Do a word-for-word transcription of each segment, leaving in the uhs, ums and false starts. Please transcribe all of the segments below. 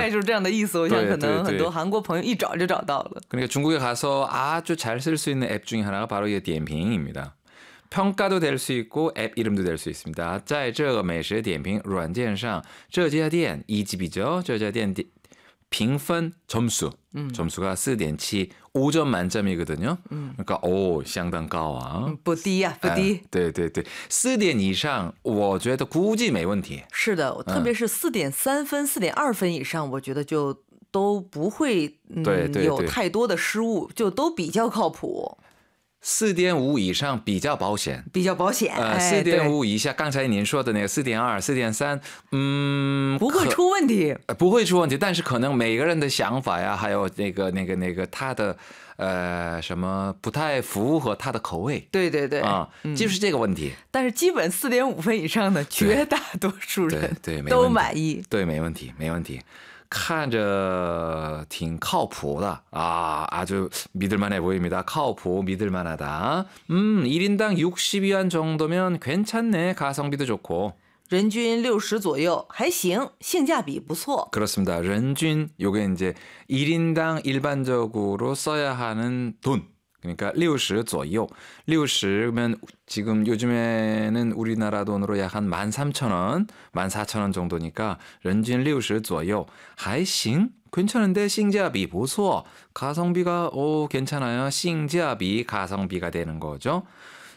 概是这样的意思。我想可能很多韩国朋友一找就找到了。 그러니까 중국에 가서 아주 잘 쓸 수 있는 앱 중에 하나가 바로 이 디엔핑입니다. 평가도 될 수 있고 앱 이름도 될 수 있습니다. 在这个美食点评软件上这家店이 집이죠. 这家店评分 점수 음. 점수가 사点七 오 점 만점이거든요. 음. 그러니까 오, 相当高啊. 음, 不低啊，不低。 对对对，四点以上，我觉得估计没问题。 是的，特别是四点三分、四点二分以上，我觉得就都不会嗯对对对有太多的失误，就都比较靠谱。 四点五以上比较保险， 比较保险。 呃，四点五以下，刚才您说的那个四点二、四点三，嗯， 不会出问题， 不会出问题。但是可能每个人的想法呀，还有那个、那个、那个他的呃什么不太符合他的口味。 对对对， 啊，就是这个问题。 但是基本四点五分以上的，绝大多数人对对都满意。 对，没问题，没问题。看着挺靠谱的아, 아주 믿을만해 보입니다. 靠谱 믿을만하다. 음, 일 인당 육십 위안 정도면 괜찮네. 가성비도 좋고. 人均六十左右还行，性价比不错. 그렇습니다. 人均 요게 이제 일 인당 일반적으로 써야 하는 돈. 그러니까 육십左右. 육십면 지금 요즘에는 우리나라 돈으로 약 한 만 삼천 원, 만 사천 원 정도니까 人均六十左右. 还行. 괜찮은데性价比不错. 가성비가 오 괜찮아요. 性价比 가성비가 되는 거죠.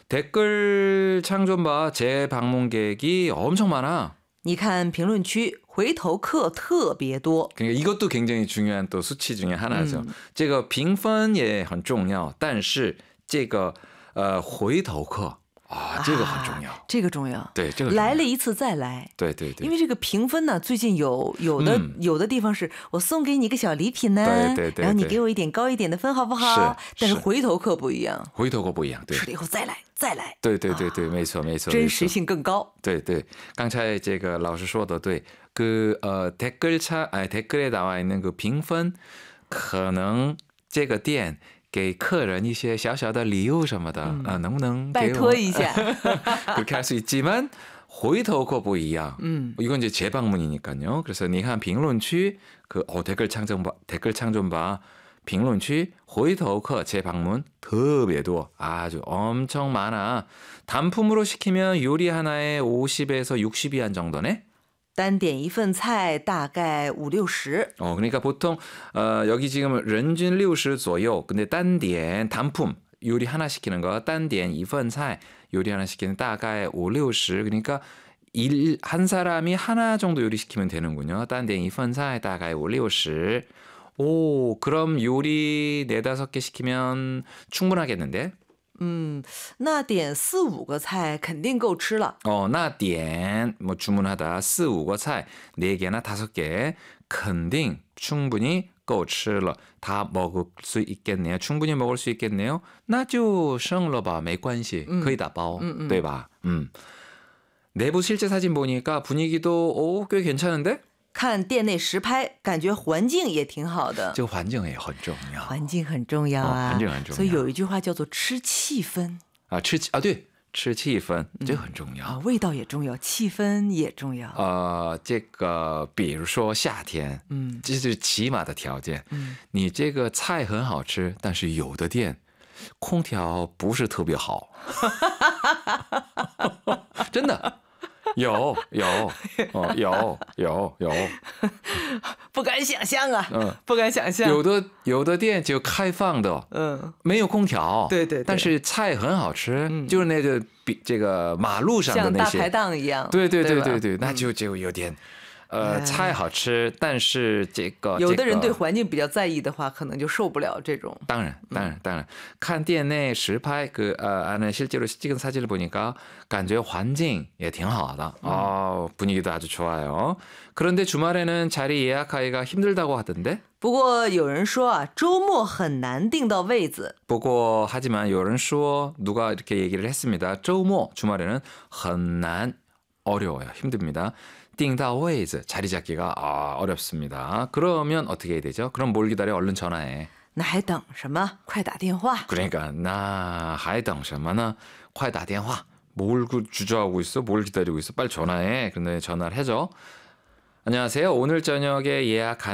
댓글 창 좀 봐. 재방문객이 엄청 많아. 你看评论区回头客特别多. 그러니까 이것도 굉장히 중요한 또 수치 중에 하나죠. 这个评分也很重要，但是这个呃回头客啊，这个很重要， 这个重要， 对，这个来了一次再来， 对对对， 因为这个评分呢，最近有有的有的地方是我送给你一个小礼品呢， 对对对， 然后你给我一点高一点的分好不好？但是回头客不一样， 回头客不一样，对， 吃了以后再来再来， 对对对对，没错没错， 真实性更高。 对对，刚才这个老师说的对，그呃댓글 차 아 댓글에 나와 있는 그评分，可能这个店。给客人一些小小的礼物什么的，啊、嗯，能不能拜托一下？ 그렇게 할 수 있지만回头客不一样. 음. 이건 이제 재방문이니까요. 그래서 你看评论区 그 어, 댓글 창 좀 봐, 댓글 창 좀 봐. 评论区回头客 재방문 特别多. 아주 엄청 많아. 단품으로 시키면 요리 하나에 오십에서 육십 위안 정도네. 单点一份菜大概五六十. 어, 그러니까 보통 어, 여기 지금 人均六十左右. 근데 单点 단품 요리 하나 시키는 거 单点一份菜 요리 하나 시키는 다가에 오, 육십. 그러니까 일, 한 사람이 하나 정도 요리 시키면 되는군요. 单点一份菜 다가에 오, 육십. 오, 그럼 요리 네다섯 개 시키면 충분하겠는데? 嗯，那点四五个菜肯定够吃了. 어, 那点 뭐 주문하다 四五个菜 네 개나 다섯 개 肯定 충분히 够吃了 다 먹을 수 있겠네요. 충분히 먹을 수 있겠네요. 那就省了吧没关系可以打包对吧? 음. 내부 실제 사진 보니까 분위기도 오, 꽤 괜찮은데? 看店内实拍，感觉环境也挺好的。 这个环境也很重要。 环境很重要啊， 环境很重要。 所以有一句话叫做吃气氛啊，吃啊对，吃气氛这个很重要啊，味道也重要，气氛也重要。 呃，这个比如说夏天，嗯，这是起码的条件。嗯，你这个菜很好吃，但是有的店空调不是特别好，真的。有有哦有有有， 不敢想象啊，嗯，不敢想象。 有的有的店就开放的，嗯，没有空调， 对对， 但是菜很好吃，就是那个比这个马路上的那些像大排档一样， 对对对对对，那就就有点。呃，菜好吃，但是这个有的人对环境比较在意的话，可能就受不了这种。 当然，当然，当然，看店内实拍그 안에 실제로 찍은 사진을 보니까感觉环境也挺好的. 어, 분위기도 아주 좋아요. 그런데 주말에는 자리 예약하기가 힘들다고 하던데? 不过有人说啊，周末很难订到位子. 不过 하지만 有人说 누가 이렇게 얘기를 했습니다. 周末 주말에는 很难 어려워요. 힘듭니다. 订到位子 자리 잡기가 아, 어렵습니다. 그러면 어떻게 해야 되죠? 그럼 뭘 기다려? 얼른 전화해. 那还等什么? 快打电话. 그러니까 나还等什么呢? 快打电话. 뭘 주저하고 있어? 뭘 기다리고 있어? 빨리 전화해. 근데 전화를 해줘. 안녕하세요. 오늘 저녁에 예약